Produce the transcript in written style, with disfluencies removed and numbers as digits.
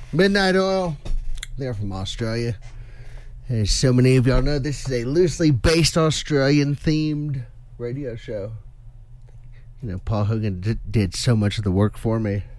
Midnight Oil. They're from Australia. As so many of y'all know, this is a loosely based Australian-themed radio show. You know, Paul Hogan did so much of the work for me.